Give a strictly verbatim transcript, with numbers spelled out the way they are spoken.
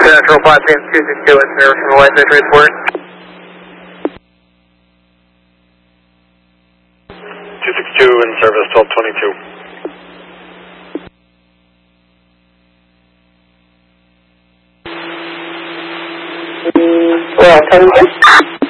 Central Platform two six two in service from the Wi-Fi transport. two six two in service, twelve twenty-two. Well, thank you.